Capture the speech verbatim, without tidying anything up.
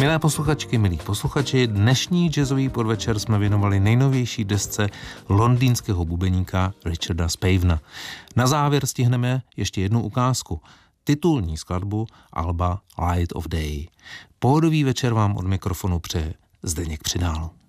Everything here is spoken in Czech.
Milé posluchačky, milí posluchači, dnešní jazzový podvečer jsme věnovali nejnovější desce londýnského bubeníka Richarda Spavena. Na závěr stihneme ještě jednu ukázku. Titulní skladbu alba Light of Day. Pohodový večer vám od mikrofonu přeje Zdeněk Přidál.